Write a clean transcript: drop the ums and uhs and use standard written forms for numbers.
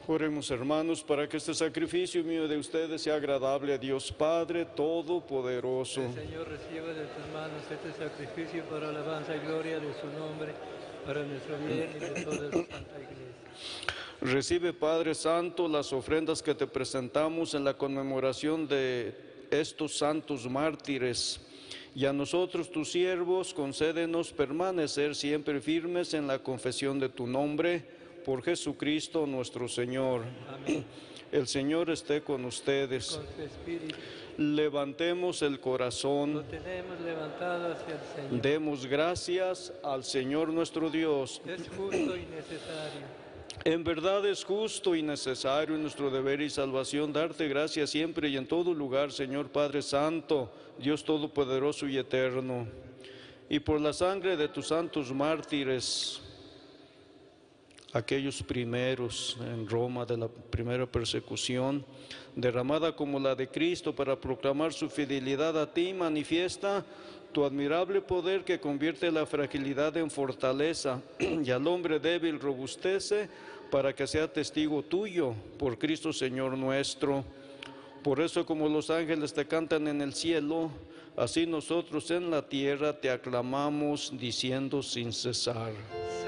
Oremos, hermanos, para que este sacrificio mío de ustedes sea agradable a Dios Padre Todopoderoso. El Señor reciba de tus manos este sacrificio para alabanza y gloria de su nombre, para nuestro bien y de toda su santa Iglesia. Recibe, Padre Santo, las ofrendas que te presentamos en la conmemoración de estos santos mártires. Y a nosotros, tus siervos, concédenos permanecer siempre firmes en la confesión de tu nombre, por Jesucristo nuestro Señor. Amén. El Señor esté con ustedes. Con su espíritu. Levantemos el Lo corazón. tenemos levantado hacia el Señor. Demos gracias al Señor nuestro Dios. Es justo y necesario. En verdad es justo y necesario en nuestro deber y salvación darte gracias siempre y en todo lugar, Señor Padre Santo, Dios Todopoderoso y Eterno. Y por la sangre de tus santos mártires, aquellos primeros en Roma de la primera persecución, derramada como la de Cristo para proclamar su fidelidad a ti, manifiesta tu admirable poder que convierte la fragilidad en fortaleza y al hombre débil robustece para que sea testigo tuyo por Cristo Señor nuestro. Por eso, como los ángeles te cantan en el cielo, así nosotros en la tierra te aclamamos diciendo sin cesar.